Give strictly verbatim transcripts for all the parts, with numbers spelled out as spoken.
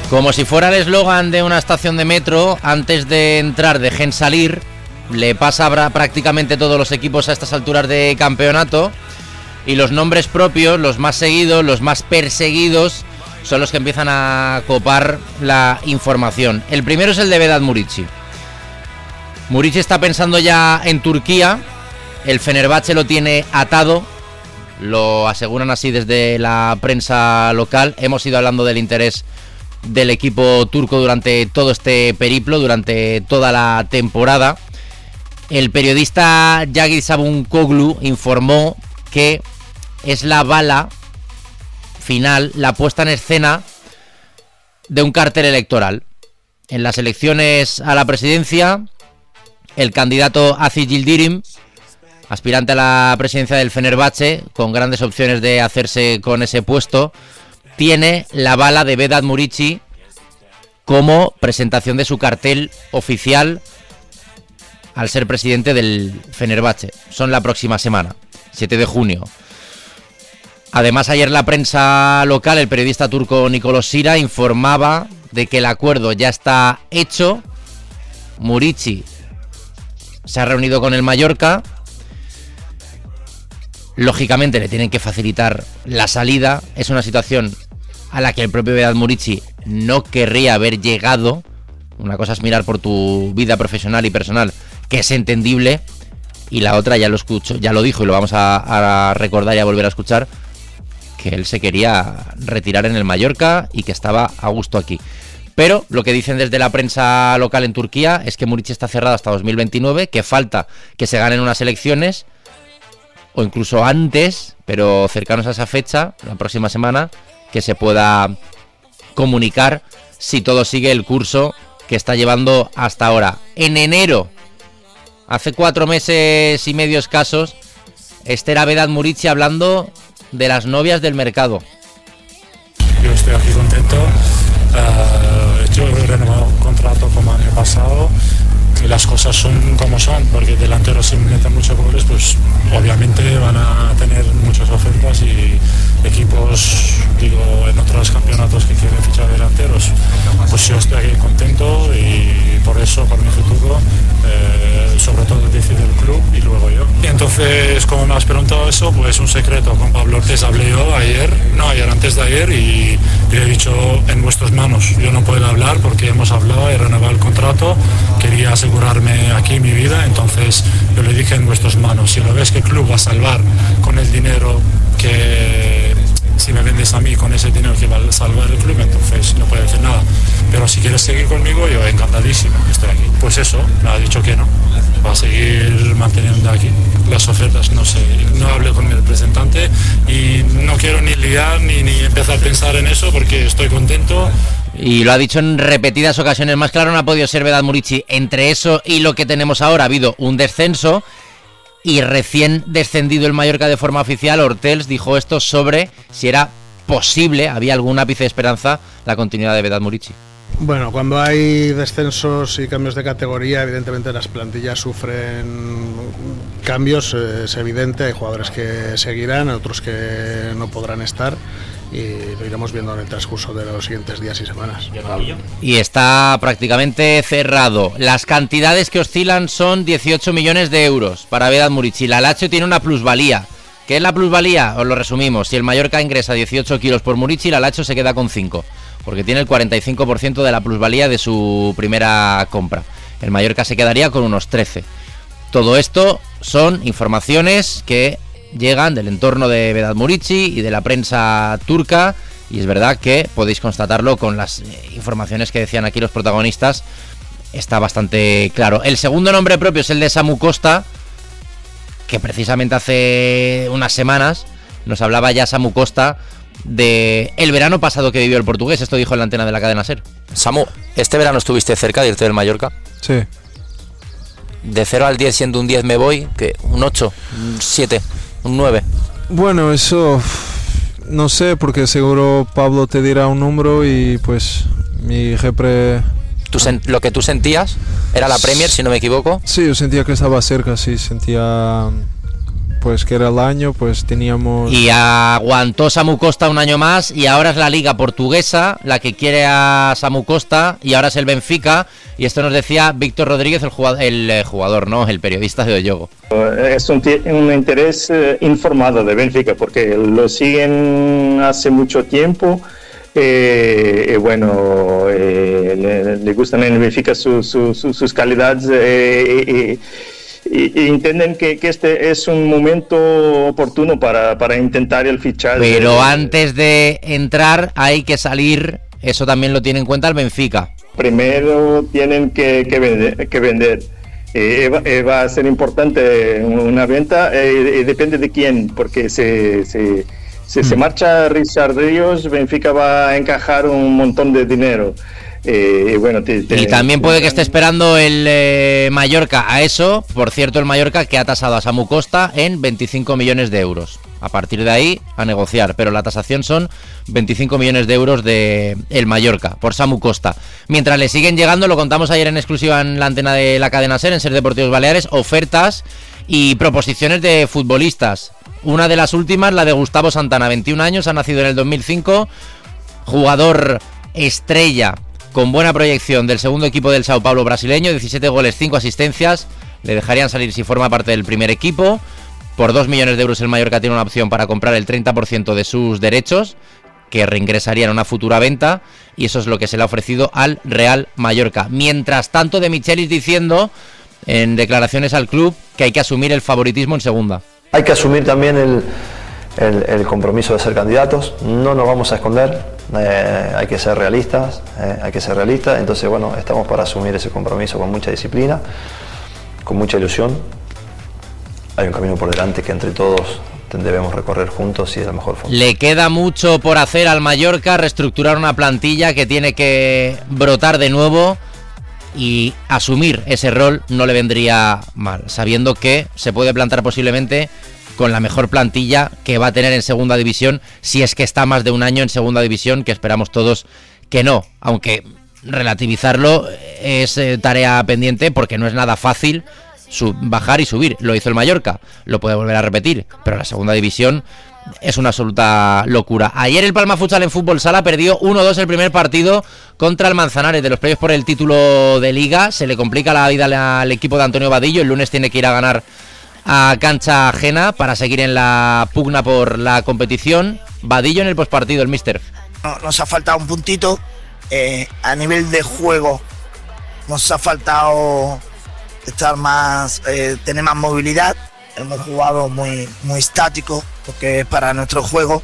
Como si fuera el eslogan de una estación de metro, antes de entrar dejen salir, le pasa a prácticamente todos los equipos a estas alturas de campeonato, y los nombres propios, los más seguidos, los más perseguidos, son los que empiezan a copar la información. El primero es el de Vedat Muriqi. Muriqi está pensando ya en Turquía, el Fenerbahce lo tiene atado, lo aseguran así desde la prensa local. Hemos ido hablando del interés del equipo turco durante todo este periplo, durante toda la temporada. El periodista Yagi Sabunkoglu informó que es la bala final, la puesta en escena de un cartel electoral. En las elecciones a la presidencia, el candidato Aziz Yildirim, aspirante a la presidencia del Fenerbahce, con grandes opciones de hacerse con ese puesto, tiene la bala de Vedat Muriqi como presentación de su cartel oficial al ser presidente del Fenerbahce. Son la próxima semana, siete de junio. Además, ayer la prensa local, el periodista turco Nicolos Sira, informaba de que el acuerdo ya está hecho. Muriqi se ha reunido con el Mallorca. Lógicamente le tienen que facilitar la salida. Es una situación a la que el propio Vedat Muriqi no querría haber llegado. Una cosa es mirar por tu vida profesional y personal, que es entendible, y la otra, ya lo escucho, ya lo dijo y lo vamos a, a recordar y a volver a escuchar, que él se quería retirar en el Mallorca y que estaba a gusto aquí. Pero lo que dicen desde la prensa local en Turquía es que Muriqi está cerrado hasta dos mil veintinueve, que falta que se ganen unas elecciones, o incluso antes, pero cercanos a esa fecha, la próxima semana, que se pueda comunicar si todo sigue el curso que está llevando hasta ahora. En enero, hace cuatro meses y medio escasos, este era Vedat Muriqi hablando de las novias del mercado. Yo estoy aquí contento. Uh, yo he renovado un contrato como el año pasado. Y las cosas son como son, porque delanteros si meten muchos goles, pues obviamente van a tener muchas ofertas y equipos, digo, en otros campeonatos que quieren fichar delanteros. Pues yo estoy aquí contento y por eso, por mi futuro, eh, sobre todo decide el club y luego yo. Y entonces, como me has preguntado eso, pues un secreto. Con Pablo Ortiz hablé yo ayer, no, ayer antes de ayer, y le he dicho en vuestras manos. Yo no puedo hablar porque hemos hablado, he renovado el contrato, quería asegurarme aquí mi vida, entonces yo le dije en vuestras manos. Si lo ves que el club va a salvar con el dinero que... si me vendes a mí con ese dinero que va a salvar el club, entonces no puedo decir nada. Pero si quieres seguir conmigo, yo encantadísimo que estoy aquí. Pues eso, me ha dicho que no. Va a seguir manteniendo aquí las ofertas, no sé. No hablé con mi representante y no quiero ni liar ni, ni empezar a pensar en eso porque estoy contento. Y lo ha dicho en repetidas ocasiones. Más claro no ha podido ser Vedat Muriqi. Entre eso y lo que tenemos ahora ha habido un descenso. Y recién descendido el Mallorca de forma oficial, Ortells dijo esto sobre si era posible, había algún ápice de esperanza, la continuidad de Vedat Muriqi. Bueno, cuando hay descensos y cambios de categoría, evidentemente las plantillas sufren cambios, es evidente, hay jugadores que seguirán, otros que no podrán estar, y lo iremos viendo en el transcurso de los siguientes días y semanas. Y está prácticamente cerrado. Las cantidades que oscilan son dieciocho millones de euros para Vedat Muriqi. La Lazio tiene una plusvalía. ¿Qué es la plusvalía? Os lo resumimos. Si el Mallorca ingresa dieciocho kilos por Muriqi, la Lazio se queda con cinco, porque tiene el cuarenta y cinco por ciento de la plusvalía de su primera compra. El Mallorca se quedaría con unos trece. Todo esto son informaciones que llegan del entorno de Vedat Muriqi y de la prensa turca, y es verdad que podéis constatarlo con las informaciones que decían aquí los protagonistas. Está bastante claro. El segundo nombre propio es el de Samu Costa, que precisamente hace unas semanas nos hablaba ya Samu Costa de el verano pasado que vivió el portugués. Esto dijo en la antena de la cadena SER. Samu, ¿este verano estuviste cerca de irte del Mallorca? Sí. De cero al diez, siendo un diez me voy, que un ocho, un siete, un nueve. Bueno, eso no sé, porque seguro Pablo te dirá un número y pues mi jefe... ¿Tú sen- lo que tú sentías era la Premier, si no me equivoco? Sí, yo sentía que estaba cerca, sí, sentía pues que era el año, pues teníamos... Y aguantó Samu Costa un año más y ahora es la Liga Portuguesa la que quiere a Samu Costa y ahora es el Benfica, y esto nos decía Víctor Rodríguez, el jugador, el jugador, no, el periodista de Oyogo. Es un, un interés eh, informado de Benfica porque lo siguen hace mucho tiempo. Eh, eh, bueno, eh, le, le gustan en Benfica su, su, su, sus calidades eh, eh, y, y entienden que, que este es un momento oportuno para, para intentar el fichaje. Pero de, antes de entrar hay que salir, eso también lo tiene en cuenta el Benfica. Primero tienen que, que vender, que vender. Eh, va, eh, va a ser importante una venta, eh, depende de quién, porque se... se Si se marcha Richard Ríos, Benfica va a encajar un montón de dinero. Eh, y, bueno, te, te, y también puede que esté esperando el eh, Mallorca a eso. Por cierto, el Mallorca que ha tasado a Samu Costa en veinticinco millones de euros. A partir de ahí, a negociar. Pero la tasación son veinticinco millones de euros de el Mallorca por Samu Costa. Mientras le siguen llegando, lo contamos ayer en exclusiva en la antena de la cadena SER, en SER Deportivos Baleares, ofertas y proposiciones de futbolistas. Una de las últimas, la de Gustavo Santana, veintiún años, ha nacido en el dos mil cinco, jugador estrella con buena proyección del segundo equipo del Sao Paulo brasileño, diecisiete goles, cinco asistencias, le dejarían salir si forma parte del primer equipo. Por dos millones de euros el Mallorca tiene una opción para comprar el treinta por ciento de sus derechos, que reingresarían a una futura venta, y eso es lo que se le ha ofrecido al Real Mallorca. Mientras tanto, De Michelis diciendo en declaraciones al club que hay que asumir el favoritismo en segunda. Hay que asumir también el, el, el compromiso de ser candidatos, no nos vamos a esconder, eh, hay que ser realistas, eh, hay que ser realistas, entonces bueno, estamos para asumir ese compromiso con mucha disciplina, con mucha ilusión. Hay un camino por delante que entre todos debemos recorrer juntos y de la mejor forma. Le queda mucho por hacer al Mallorca, reestructurar una plantilla que tiene que brotar de nuevo, y asumir ese rol no le vendría mal, sabiendo que se puede plantar posiblemente con la mejor plantilla que va a tener en segunda división, si es que está más de un año en segunda división, que esperamos todos que no, aunque relativizarlo es eh, tarea pendiente porque no es nada fácil sub- bajar y subir. Lo hizo el Mallorca, lo puede volver a repetir, pero la segunda división es una absoluta locura. Ayer el Palma Futsal en fútbol sala perdió uno dos el primer partido contra el Manzanares de los playoffs por el título de liga. Se le complica la vida al equipo de Antonio Vadillo. El lunes tiene que ir a ganar a cancha ajena para seguir en la pugna por la competición. Vadillo en el postpartido, el míster. Nos ha faltado un puntito. Eh, a nivel de juego nos ha faltado estar más, eh, tener más movilidad. Hemos jugado muy, muy estático, porque es para nuestro juego,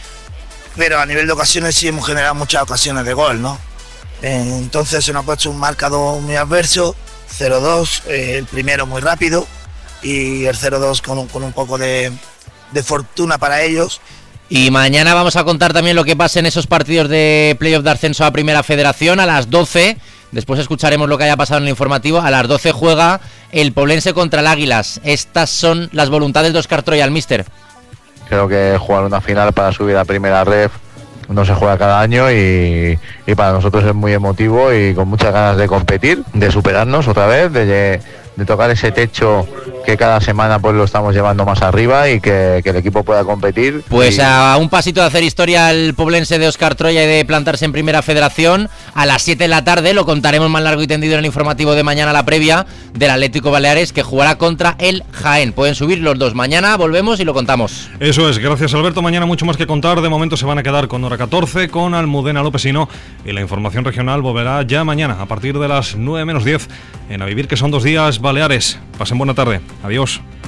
pero a nivel de ocasiones sí hemos generado muchas ocasiones de gol, ¿no? Eh, entonces se nos ha puesto un marcador muy adverso, cero dos, eh, el primero muy rápido y el cero dos con un, con un poco de, de fortuna para ellos. Y mañana vamos a contar también lo que pasa en esos partidos de playoff de ascenso a Primera Federación a las doce. Después escucharemos lo que haya pasado en el informativo. A las doce juega el Poblense contra el Águilas. Estas son las voluntades de Óscar Troya, el míster. Creo que jugar una final para subir a Primera Ref no se juega cada año y, y para nosotros es muy emotivo y con muchas ganas de competir, de superarnos otra vez, de, de tocar ese techo que cada semana pues lo estamos llevando más arriba y que, que el equipo pueda competir. Pues y... a un pasito de hacer historia el Poblense de Óscar Troya y de plantarse en Primera Federación. A las siete de la tarde lo contaremos más largo y tendido en el informativo de mañana, la previa del Atlético Baleares, que jugará contra el Jaén. Pueden subir los dos. Mañana volvemos y lo contamos. Eso es, gracias Alberto. Mañana mucho más que contar. De momento se van a quedar con hora catorce con Almudena Lopesino, y la información regional volverá ya mañana a partir de las nueve menos diez en A Vivir, que son dos días Baleares. Pasen buena tarde. Adiós.